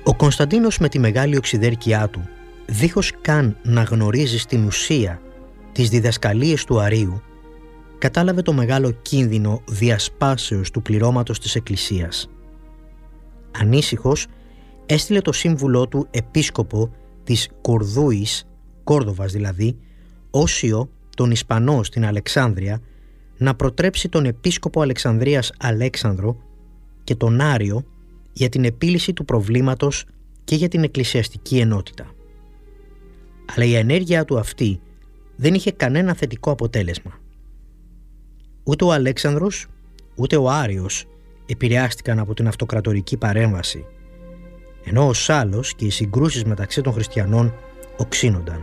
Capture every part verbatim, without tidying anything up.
Ο Κωνσταντίνος με τη μεγάλη οξυδέρκειά του, δίχως καν να γνωρίζει στην ουσία τις διδασκαλίες του Αρείου, κατάλαβε το μεγάλο κίνδυνο διασπάσεως του πληρώματος της Εκκλησίας. Ανήσυχος, έστειλε το σύμβουλό του επίσκοπο της Κορδούης, Κόρδοβας δηλαδή, Όσιο τον Ισπανό στην Αλεξάνδρεια, να προτρέψει τον επίσκοπο Αλεξανδρίας Αλέξανδρο και τον Άριο για την επίλυση του προβλήματος και για την εκκλησιαστική ενότητα. Αλλά η ενέργεια του αυτή δεν είχε κανένα θετικό αποτέλεσμα. Ούτε ο Αλέξανδρος ούτε ο Άριος επηρεάστηκαν από την αυτοκρατορική παρέμβαση, ενώ ο Σάλος και οι συγκρούσεις μεταξύ των χριστιανών οξύνονταν.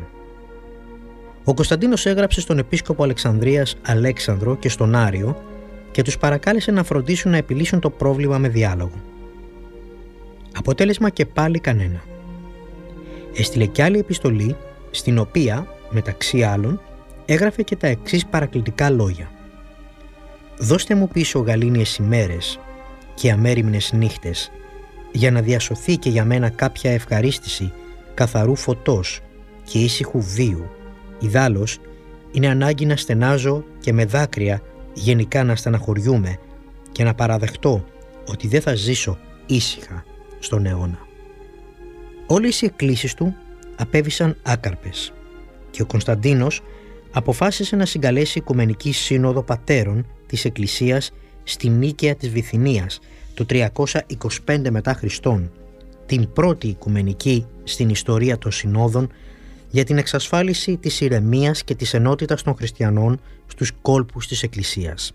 Ο Κωνσταντίνος έγραψε στον επίσκοπο Αλεξανδρίας Αλέξανδρο και στον Άριο και τους παρακάλεσε να φροντίσουν να επιλύσουν το πρόβλημα με διάλογο. Αποτέλεσμα και πάλι κανένα. Έστειλε κι άλλη επιστολή, στην οποία, μεταξύ άλλων, έγραφε και τα εξής παρακλητικά λόγια: «Δώστε μου πίσω γαλήνιες ημέρες και αμέριμνες νύχτες, για να διασωθεί και για μένα κάποια ευχαρίστηση καθαρού φωτός και ήσυχου βίου. Ιδάλλως, είναι ανάγκη να στενάζω και με δάκρυα γενικά να στεναχωριούμαι και να παραδεχτώ ότι δεν θα ζήσω ήσυχα στον αιώνα». Όλες οι εκκλήσεις του απέβησαν άκαρπες και ο Κωνσταντίνος αποφάσισε να συγκαλέσει Οικουμενική Σύνοδο Πατέρων της Εκκλησίας στη Νίκαια της Βυθινίας το τριακόσια είκοσι πέντε μετά Χριστόν, την πρώτη οικουμενική στην ιστορία των συνόδων, για την εξασφάλιση της ηρεμίας και της ενότητας των χριστιανών στους κόλπους της Εκκλησίας.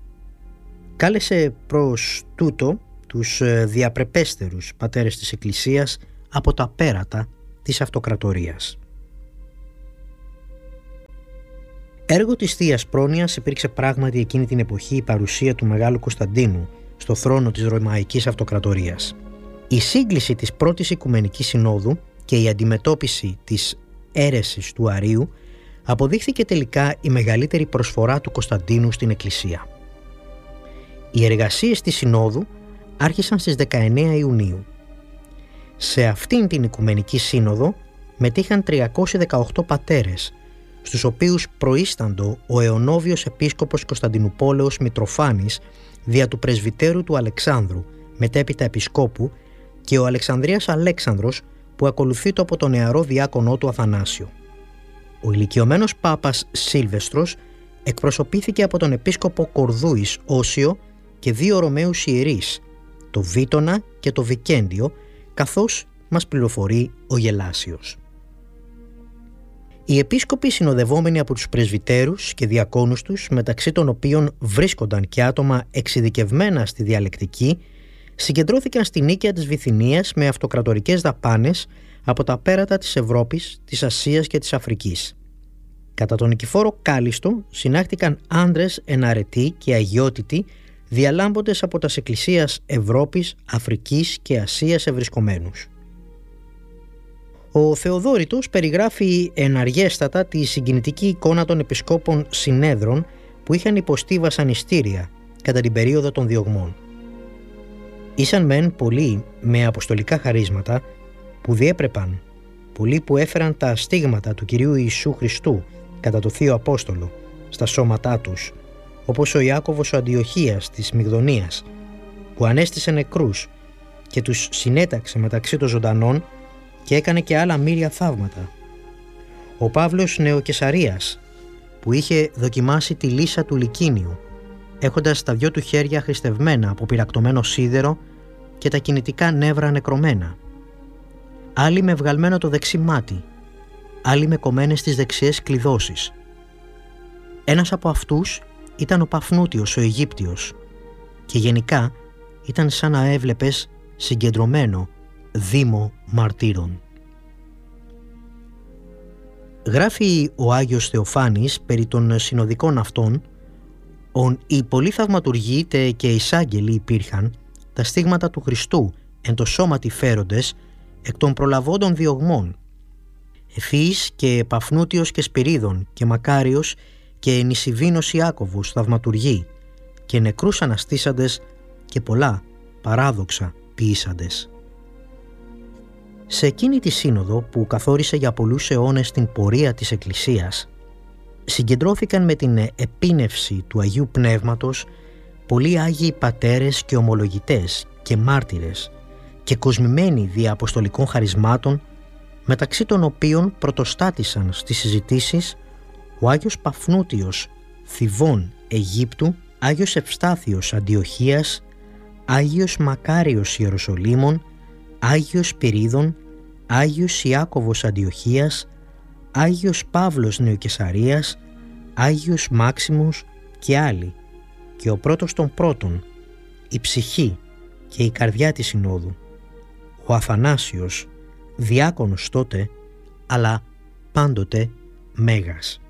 Κάλεσε προς τούτο τους διαπρεπέστερους πατέρες της Εκκλησίας από τα πέρατα της αυτοκρατορίας. Έργο της Θείας Πρόνοιας υπήρξε πράγματι εκείνη την εποχή η παρουσία του Μεγάλου Κωνσταντίνου στο θρόνο της Ρωμαϊκής Αυτοκρατορίας. Η σύγκληση της πρώτης Οικουμενικής Συνόδου και η αντιμετώπιση της αίρεσης του Αρείου αποδείχθηκε τελικά η μεγαλύτερη προσφορά του Κωνσταντίνου στην Εκκλησία. Οι εργασίες της Συνόδου άρχισαν στις δεκαεννέα Ιουνίου. Σε αυτήν την Οικουμενική Σύνοδο μετήχαν τριακόσιοι δεκαοκτώ πατέρες, στους οποίους προείσταντο ο αιωνόβιος επίσκοπος Κωνσταντινουπόλεως Μητροφάνης δια του πρεσβυτέρου του Αλεξάνδρου, μετέπειτα επισκόπου, και ο Αλεξανδρίας Αλέξανδρος, που ακολουθείται από τον νεαρό διάκονό του Αθανάσιο. Ο ηλικιωμένος Πάπας Σίλβεστρος εκπροσωπήθηκε από τον επίσκοπο Κορδούης Όσιο και δύο Ρωμαίους ιερείς, το Βίτονα και το Βικέντιο, καθώς μας πληροφορεί ο Γελάσιος. Οι επίσκοποι, συνοδευόμενοι από τους πρεσβυτέρους και διακόνους τους, μεταξύ των οποίων βρίσκονταν και άτομα εξειδικευμένα στη διαλεκτική, συγκεντρώθηκαν στη Νίκαια της Βυθινίας με αυτοκρατορικές δαπάνες από τα πέρατα της Ευρώπης, της Ασίας και της Αφρικής. Κατά τον Νικηφόρο Κάλιστο συνάχτηκαν άντρες εναρετοί και αγιότητοι, διαλάμποντες από τας εκκλησίας Ευρώπης, Αφρικής και Ασίας ευρισκομένους. Ο Θεοδόρητος περιγράφει εναργέστατα τη συγκινητική εικόνα των επισκόπων συνέδρων που είχαν υποστεί βασανιστήρια κατά την περίοδο των διωγμών. Ήσαν μεν πολλοί με αποστολικά χαρίσματα που διέπρεπαν, πολλοί που έφεραν τα στίγματα του Κυρίου Ιησού Χριστού κατά το Θείο Απόστολο στα σώματά τους, όπως ο Ιάκωβος ο Αντιοχίας της Μυγδονίας, που ανέστησε νεκρούς και τους συνέταξε μεταξύ των ζωντανών και έκανε και άλλα μοίρια θαύματα. Ο Παύλος Νεοκεσαρίας, που είχε δοκιμάσει τη λύσα του Λυκίνιου, έχοντας τα δυο του χέρια χρηστευμένα από πυρακτωμένο σίδερο και τα κινητικά νεύρα νεκρωμένα. Άλλοι με βγαλμένο το δεξί μάτι, άλλοι με κομμένες τις δεξιές κλειδώσεις. Ένας από αυτούς ήταν ο Παφνούτιος ο Αιγύπτιος και γενικά ήταν σαν να έβλεπες συγκεντρωμένο δήμο μαρτύρων. Γράφει ο Άγιος Θεοφάνης περί των συνοδικών αυτών: «Ον οι πολλοί θαυματουργοί τε και εισάγγελοι υπήρχαν, τα στίγματα του Χριστού εν το σώματι φέροντες εκ των προλαβόντων διωγμών. Ευφύης και Παφνούτιος και Σπυρίδων και Μακάριος και Νησιβίνος Ιάκωβος θαυματουργοί και νεκρούς αναστήσαντες και πολλά παράδοξα ποιήσαντες». Σε εκείνη τη σύνοδο που καθόρισε για πολλούς αιώνες την πορεία της Εκκλησίας, συγκεντρώθηκαν με την επίνευση του Αγίου Πνεύματος πολλοί Άγιοι Πατέρες και ομολογητές και μάρτυρες και κοσμημένοι δια αποστολικών χαρισμάτων, μεταξύ των οποίων πρωτοστάτησαν στις συζητήσεις ο Άγιος Παφνούτιος Θηβών Αιγύπτου, Άγιος Ευστάθιος Αντιοχίας, Άγιος Μακάριος Ιεροσολύμων, Άγιος Σπυρίδων, Άγιος Ιάκωβος Αντιοχίας, Άγιος Παύλος Νεοκεσαρίας, Άγιος Μάξιμος και άλλοι, και ο πρώτος των πρώτων, η ψυχή και η καρδιά της Συνόδου, ο Αθανάσιος, διάκονος τότε, αλλά πάντοτε Μέγας.